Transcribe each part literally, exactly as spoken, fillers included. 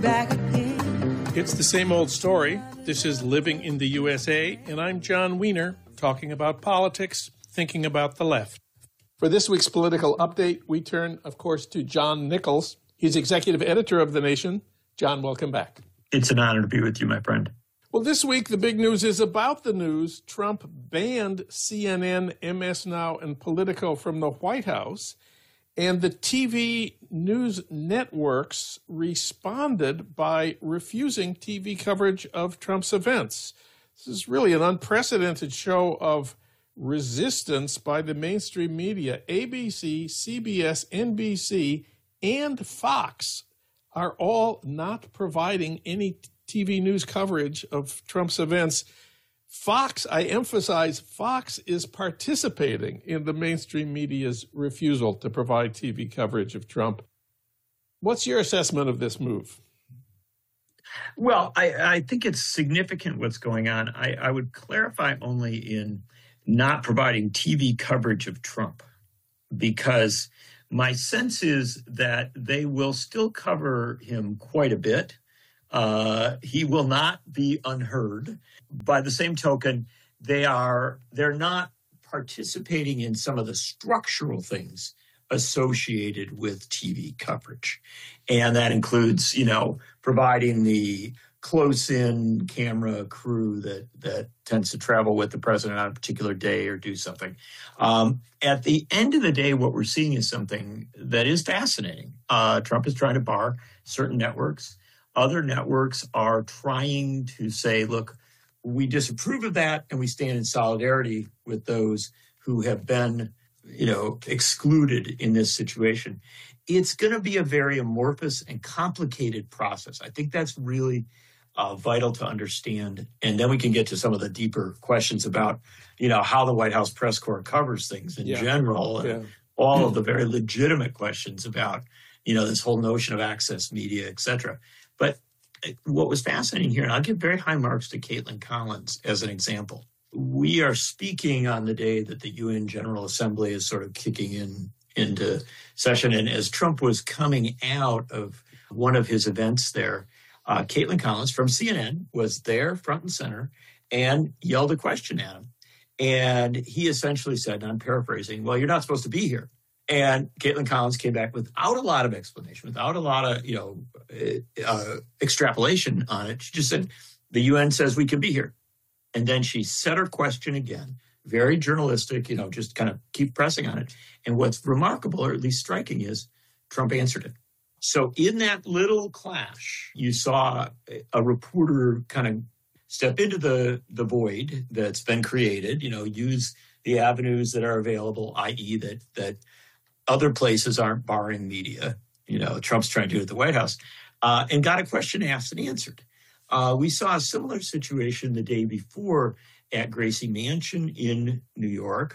back again. It's the same old story. This is Living in the U S A, and I'm John Wiener, talking about politics, thinking about the left. For this week's political update, we turn, of course, to John Nichols. He's executive editor of The Nation. John, welcome back. It's an honor to be with you, my friend. Well, this week, the big news is about the news. Trump banned C N N, M S Now, and Politico from the White House. And the T V news networks responded by refusing T V coverage of Trump's events. This is really an unprecedented show of resistance by the mainstream media. A B C, C B S, N B C, and Fox are all not providing any T V news coverage of Trump's events. Fox, I emphasize, Fox is participating in the mainstream media's refusal to provide T V coverage of Trump. What's your assessment of this move? Well, I, I think it's significant what's going on. I, I would clarify only in not providing T V coverage of Trump, because my sense is that they will still cover him quite a bit. Uh, he will not be unheard. By the same token, they are they're not participating in some of the structural things associated with T V coverage. And that includes, you know, providing the close-in camera crew that, that tends to travel with the president on a particular day or do something. Um, at the end of the day, what we're seeing is something that is fascinating. Uh, Trump is trying to bar certain networks. Other networks are trying to say, look, we disapprove of that and we stand in solidarity with those who have been, you know, excluded in this situation. It's going to be a very amorphous and complicated process. I think that's really uh, vital to understand. And then we can get to some of the deeper questions about, you know, how the White House press corps covers things in yeah. general, and yeah. all of the very legitimate questions about, you know, this whole notion of access media, et cetera. But what was fascinating here, and I'll give very high marks to Caitlin Collins as an example. We are speaking on the day that the U N General Assembly is sort of kicking in into session. And as Trump was coming out of one of his events there, uh, Caitlin Collins from C N N was there front and center and yelled a question at him. And he essentially said, and I'm paraphrasing, well, you're not supposed to be here. And Caitlin Collins came back without a lot of explanation, without a lot of, you know, uh, extrapolation on it. She just said, the U N says we can be here. And then she said her question again, very journalistic, you know, just kind of keep pressing on it. And what's remarkable, or at least striking, is Trump answered it. So in that little clash, you saw a reporter kind of step into the, the void that's been created, you know, use the avenues that are available, that is that that other places aren't barring media. You know, Trump's trying to do it at the White House, uh, and got a question asked and answered. Uh, we saw a similar situation the day before at Gracie Mansion in New York,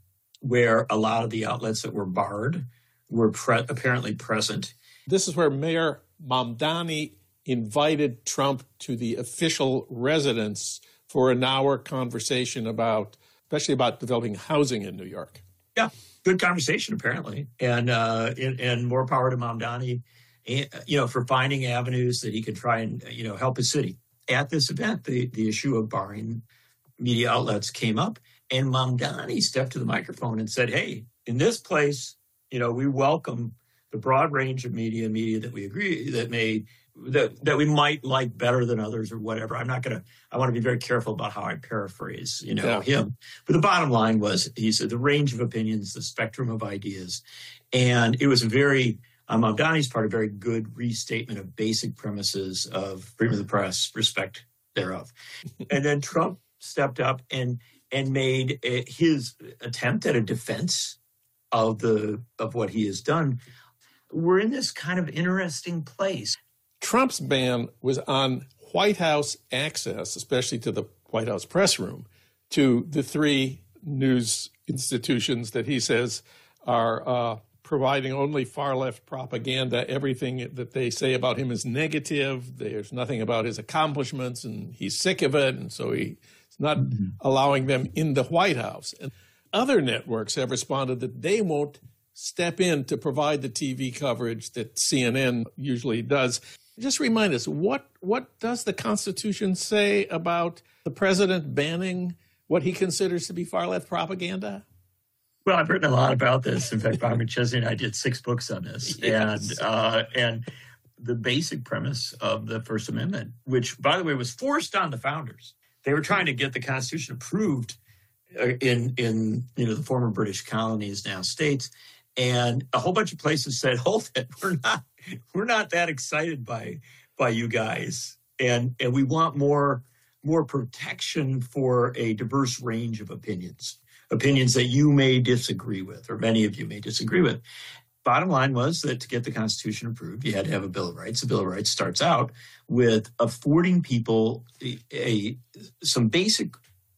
where a lot of the outlets that were barred were pre- apparently present. This is where Mayor Mamdani invited Trump to the official residence for an hour conversation about, especially about developing housing in New York. Yeah. Good conversation, apparently, and uh, and, and more power to Mamdani, you know, for finding avenues that he could try and, you know, help his city. At this event, the, the issue of barring media outlets came up, and Mamdani stepped to the microphone and said, hey, in this place, you know, we welcome the broad range of media, media that we agree that may that that we might like better than others or whatever. I'm not going to, I want to be very careful about how I paraphrase, you know, yeah. him. But the bottom line was, he said, the range of opinions, the spectrum of ideas. And it was a very, on um, Mamdani's part, a very good restatement of basic premises of freedom of the press, respect thereof. And then Trump stepped up and and made a, his attempt at a defense of the of what he has done. We're in this kind of interesting place. Trump's ban was on White House access, especially to the White House press room, to the three news institutions that he says are uh, providing only far-left propaganda. Everything that they say about him is negative. There's nothing about his accomplishments, and he's sick of it, and so he's not mm-hmm. allowing them in the White House. And other networks have responded that they won't step in to provide the T V coverage that C N N usually does. Just remind us, what what does the Constitution say about the president banning what he considers to be far-left propaganda? Well, I've written a lot about this. In fact, Bob McChesney and I did six books on this. Yes. And uh, and the basic premise of the First Amendment, which, by the way, was forced on the founders. They were trying to get the Constitution approved in, in you know, the former British colonies, now states. And a whole bunch of places said, hold it, we're not we're not that excited by by you guys. And and we want more more protection for a diverse range of opinions, opinions that you may disagree with, or many of you may disagree with. Bottom line was that to get the Constitution approved, you had to have a Bill of Rights. The Bill of Rights starts out with affording people a, a some basic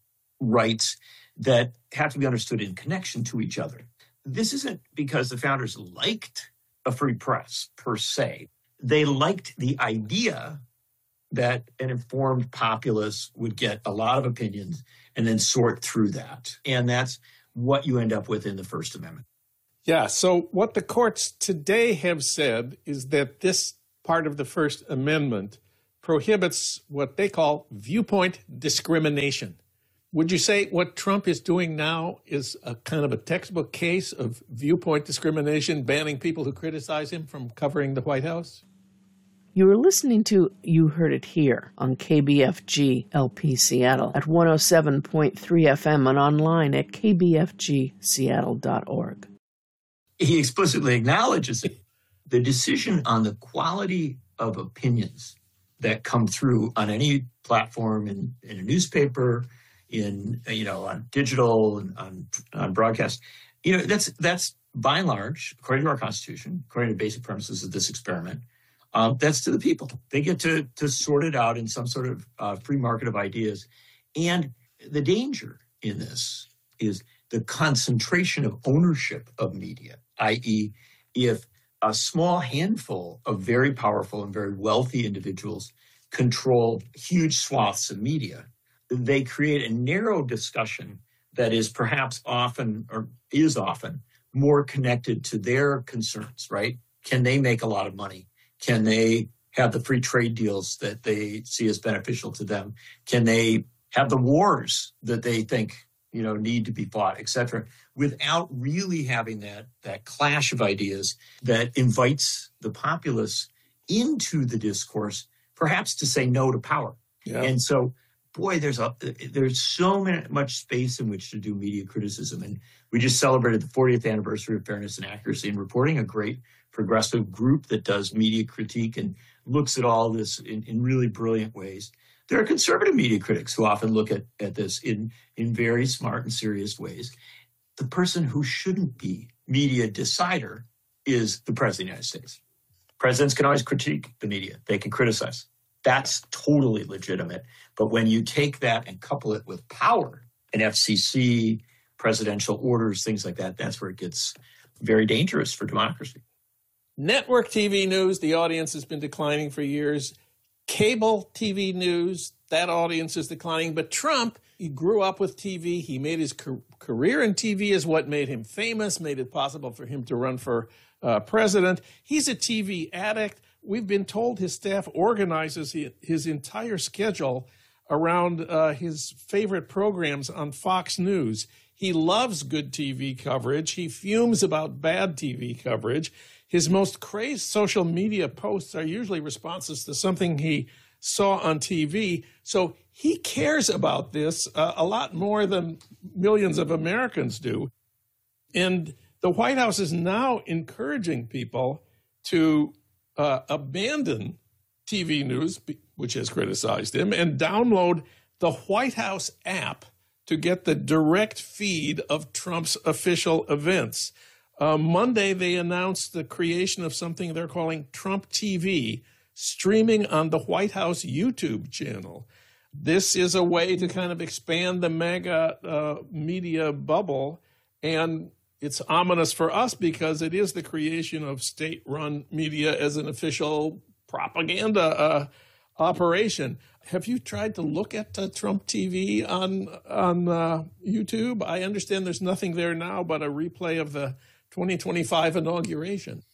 rights that have to be understood in connection to each other. This isn't because the founders liked a free press per se. They liked the idea that an informed populace would get a lot of opinions and then sort through that. And that's what you end up with in the First Amendment. Yeah, so what the courts today have said is that this part of the First Amendment prohibits what they call viewpoint discrimination. Would you say what Trump is doing now is a kind of a textbook case of viewpoint discrimination, banning people who criticize him from covering the White House? You were listening to You Heard It Here on K B F G L P Seattle at one oh seven point three F M and online at k b f g seattle dot org. He explicitly acknowledges it. The decision on the quality of opinions that come through on any platform, in, in a newspaper, in, you know, on digital and on, on broadcast, you know, that's, that's by and large, according to our Constitution, according to basic premises of this experiment, um, that's to the people. They get to, to sort it out in some sort of uh, free market of ideas. And the danger in this is the concentration of ownership of media, that is, if a small handful of very powerful and very wealthy individuals control huge swaths of media, they create a narrow discussion that is perhaps often, or is often, more connected to their concerns, right? Can they make a lot of money? Can they have the free trade deals that they see as beneficial to them? Can they have the wars that they think, you know, need to be fought, et cetera, without really having that, that clash of ideas that invites the populace into the discourse, perhaps to say no to power. Yeah. And so, boy, there's a there's so many, much space in which to do media criticism. And we just celebrated the fortieth anniversary of Fairness and Accuracy in Reporting, a great progressive group that does media critique and looks at all this in, in really brilliant ways. There are conservative media critics who often look at, at this in, in very smart and serious ways. The person who shouldn't be media decider is the President of the United States. Presidents can always critique the media. They can criticize. That's totally legitimate. But when you take that and couple it with power, an F C C, presidential orders, things like that, that's where it gets very dangerous for democracy. Network T V news, the audience has been declining for years. Cable T V news, that audience is declining. But Trump, he grew up with T V. He made his career in T V is what made him famous, made it possible for him to run for uh, president. He's a T V addict. We've been told his staff organizes his entire schedule around uh, his favorite programs on Fox News. He loves good T V coverage. He fumes about bad T V coverage. His most crazed social media posts are usually responses to something he saw on T V. So he cares about this uh, a lot more than millions of Americans do. And the White House is now encouraging people to uh, abandon T V news, which has criticized him, and download the White House app to get the direct feed of Trump's official events. Uh, Monday, they announced the creation of something they're calling Trump T V, streaming on the White House YouTube channel. This is a way to kind of expand the mega uh, media bubble, and it's ominous for us because it is the creation of state-run media as an official propaganda uh, operation. Have you tried to look at uh, Trump T V on on uh, YouTube? I understand there's nothing there now but a replay of the twenty twenty-five inauguration.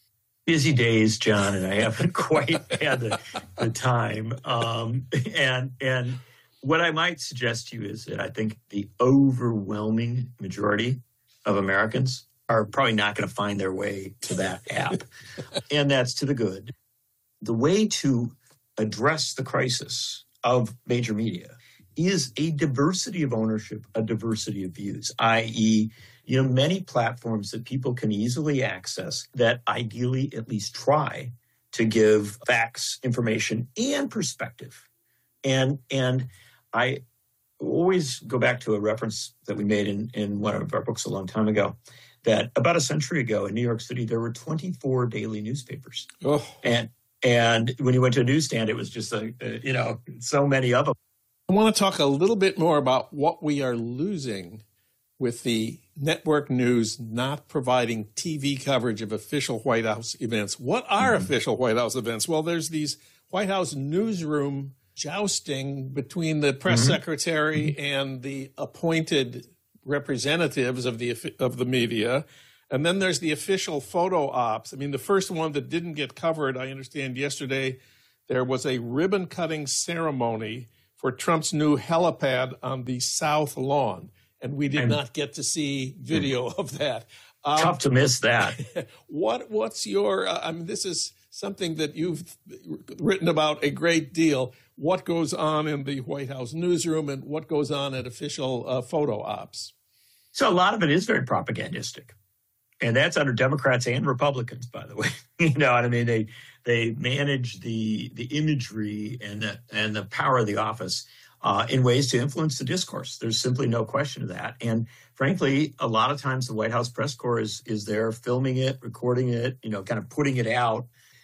Busy days, John, and I haven't quite had the, the time. Um, and and what I might suggest to you is that I think the overwhelming majority of Americans are probably not going to find their way to that app. And that's to the good. The way to address the crisis of major media is a diversity of ownership, a diversity of views, that is, you know, many platforms that people can easily access that ideally at least try to give facts, information, and perspective. And and I always go back to a reference that we made in, in one of our books a long time ago, that about a century ago in New York City, there were twenty-four daily newspapers. Oh. And and when you went to a newsstand, it was just, a, a, you know, so many of them. I want to talk a little bit more about what we are losing with the network news not providing T V coverage of official White House events. What are mm-hmm. official White House events? Well, there's these White House newsroom jousting between the press mm-hmm. secretary mm-hmm. and the appointed representatives of the of the media. And then there's the official photo ops. I mean, the first one that didn't get covered, I understand yesterday, there was a ribbon-cutting ceremony for Trump's new helipad on the South Lawn. And we did I'm, not get to see video of that. Um, tough to miss that. what What's your, uh, I mean, this is something that you've written about a great deal. What goes on in the White House newsroom and what goes on at official uh, photo ops? So a lot of it is very propagandistic. And that's under Democrats and Republicans, by the way. You know what I mean? They they manage the the imagery and the, and the power of the office uh, in ways to influence the discourse. There's simply no question of that. And frankly, a lot of times the White House press corps is, is there filming it, recording it, you know, kind of putting it out.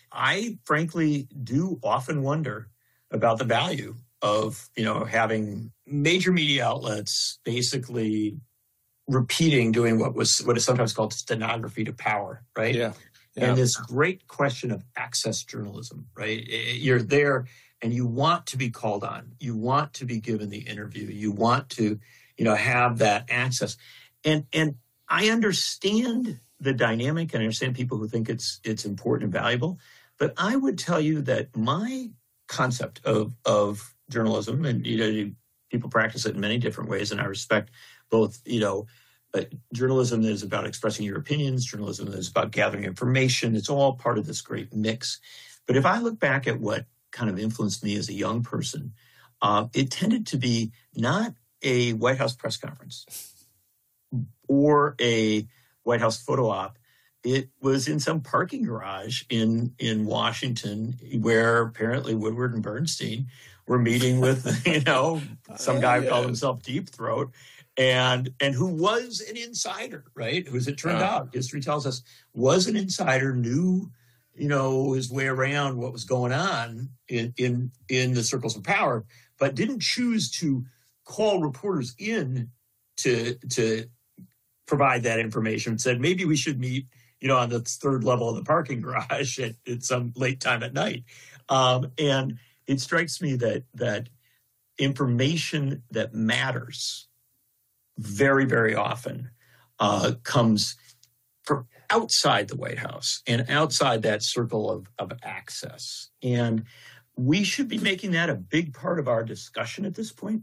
I frankly do often wonder about the value of, you know, having major media outlets basically repeating, doing what was what is sometimes called stenography to power, right? Yeah. yeah. And this great question of access journalism, right? You're there and you want to be called on. You want to be given the interview. You want to, you know, have that access. And and I understand the dynamic and I understand people who think it's it's important and valuable. But I would tell you that my concept of of journalism, and you know, people practice it in many different ways, and I respect both, you know, uh, journalism that is about expressing your opinions, journalism that is about gathering information. It's all part of this great mix. But if I look back at what kind of influenced me as a young person, uh, it tended to be not a White House press conference or a White House photo op. It was in some parking garage in, in Washington where apparently Woodward and Bernstein were meeting with, you know, some guy who called himself Deep Throat. And and who was an insider, right? Who, as it turned yeah. out, history tells us, was an insider, knew, you know, his way around what was going on in, in, in the circles of power, but didn't choose to call reporters in to, to provide that information. Said, maybe we should meet, you know, on the third level of the parking garage at, at some late time at night. Um, and it strikes me that that information that matters very, very often uh, comes from outside the White House and outside that circle of, of access. And we should be making that a big part of our discussion at this point.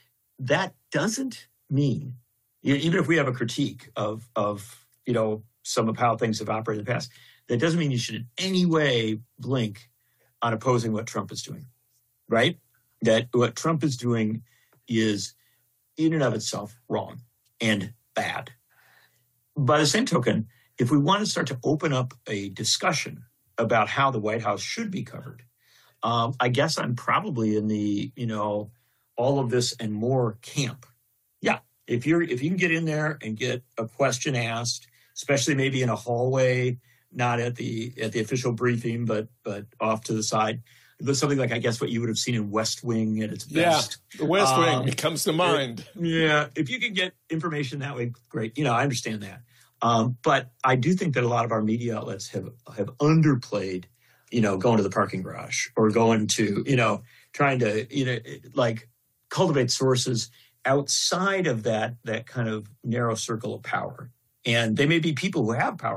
That doesn't mean, you know, even if we have a critique of, of, you know, some of how things have operated in the past, that doesn't mean you should in any way blink on opposing what Trump is doing, right? That what Trump is doing is in and of itself wrong and bad. By the same token, if we want to start to open up a discussion about how the White House should be covered, um, I guess I'm probably in the, you know, all of this and more camp. Yeah, if you're if you can get in there and get a question asked, especially maybe in a hallway, not at the at the official briefing, but but off to the side. Something like, I guess, what you would have seen in West Wing at its best. Yeah, the West um, Wing, it comes to mind. It, yeah, if you can get information that way, great. You know, I understand that. Um, but I do think that a lot of our media outlets have have underplayed, you know, going to the parking garage or going to, you know, trying to, you know, like cultivate sources outside of that that kind of narrow circle of power. And they may be people who have power,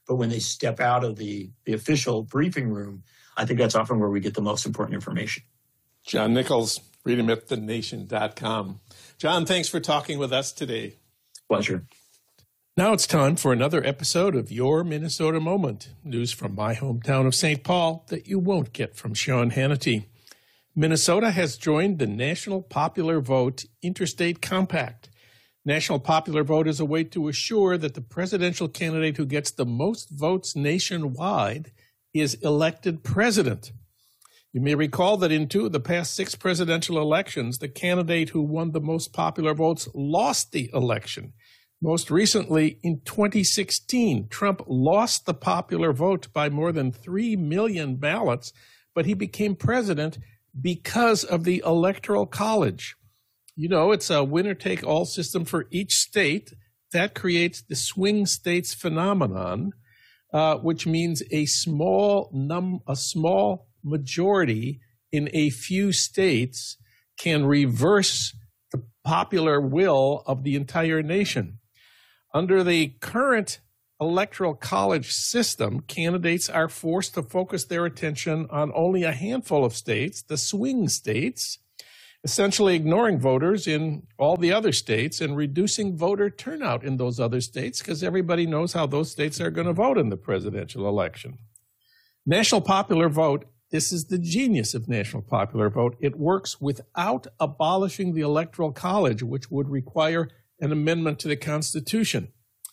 But when they step out of the, the official briefing room, I think that's often where we get the most important information. John Nichols, read him at the nation dot com. John, thanks for talking with us today. Pleasure. Now it's time for another episode of Your Minnesota Moment, news from my hometown of Saint Paul that you won't get from Sean Hannity. Minnesota has joined the National Popular Vote Interstate Compact. National Popular Vote is a way to assure that the presidential candidate who gets the most votes nationwide is elected president. You may recall that in two of the past six presidential elections, the candidate who won the most popular votes lost the election. Most recently, in twenty sixteen, Trump lost the popular vote by more than three million ballots, but he became president because of the Electoral College. You know, it's a winner-take-all system for each state. That creates the swing states phenomenon, uh, which means a small num a small majority in a few states can reverse the popular will of the entire nation. Under the current Electoral College system, candidates are forced to focus their attention on only a handful of states, the swing states, essentially ignoring voters in all the other states and reducing voter turnout in those other states because everybody knows how those states are going to vote in the presidential election. National Popular Vote, this is the genius of National Popular Vote. It works without abolishing the Electoral College, which would require an amendment to the Constitution.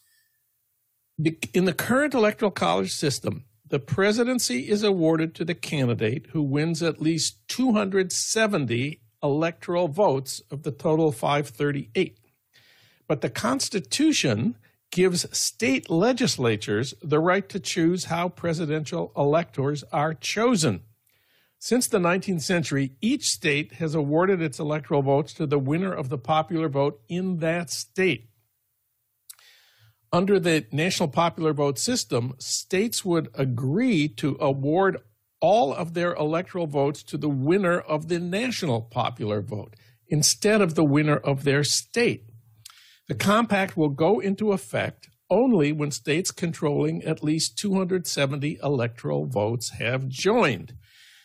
The, in the current Electoral College system, the presidency is awarded to the candidate who wins at least two hundred seventy electoral votes of the total five hundred thirty-eight. But the Constitution gives state legislatures the right to choose how presidential electors are chosen. Since the nineteenth century, each state has awarded its electoral votes to the winner of the popular vote in that state. Under the National Popular Vote system, states would agree to award all of their electoral votes to the winner of the national popular vote instead of the winner of their state. The compact will go into effect only when states controlling at least two hundred seventy electoral votes have joined.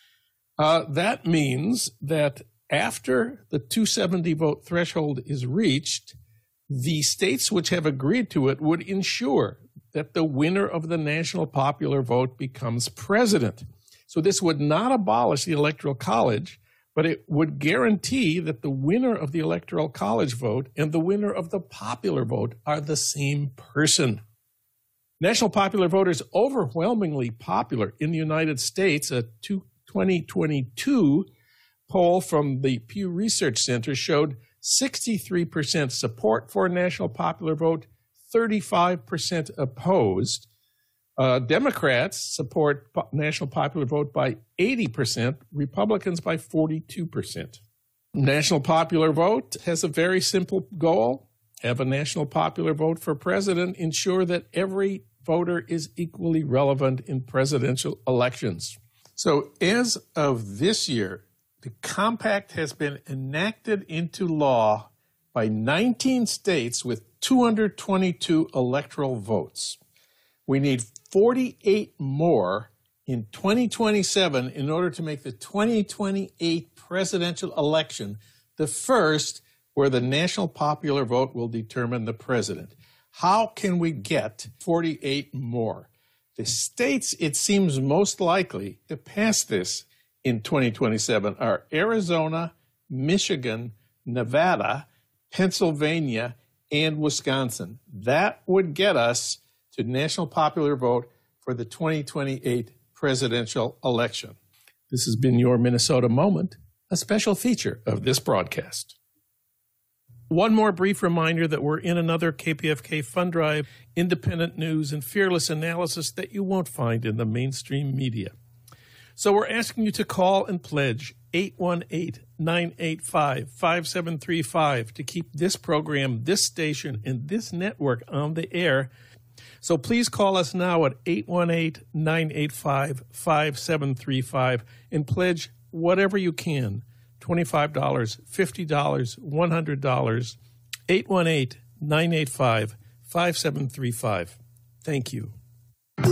Uh, that means that after the two hundred seventy vote threshold is reached, the states which have agreed to it would ensure that the winner of the national popular vote becomes president. So this would not abolish the Electoral College, but it would guarantee that the winner of the Electoral College vote and the winner of the popular vote are the same person. National Popular Vote is overwhelmingly popular in the United States. A twenty twenty-two poll from the Pew Research Center showed sixty-three percent support for a National Popular Vote, thirty-five percent opposed. Uh, Democrats support po- National Popular Vote by eighty percent, Republicans by forty-two percent. National Popular Vote has a very simple goal: have a National Popular Vote for president, ensure that every voter is equally relevant in presidential elections. So as of this year, the compact has been enacted into law by nineteen states with two hundred twenty-two electoral votes. We need forty-eight more in twenty twenty-seven in order to make the twenty twenty-eight presidential election the first where the National Popular Vote will determine the president. How can we get forty-eight more? The states it seems most likely to pass this in twenty twenty-seven are Arizona, Michigan, Nevada, Pennsylvania, and Wisconsin. That would get us to National Popular Vote for the twenty twenty-eight presidential election. This has been Your Minnesota Moment, a special feature of this broadcast. One more brief reminder that we're in another K P F K fund drive, independent news and fearless analysis that you won't find in the mainstream media. So we're asking you to call and pledge eight one eight, nine eight five, five seven three five to keep this program, this station, and this network on the air. So please call us now at eight one eight, nine eight five, five seven three five and pledge whatever you can, twenty-five dollars, fifty dollars, one hundred dollars, eight one eight, nine eight five, five seven three five. Thank you.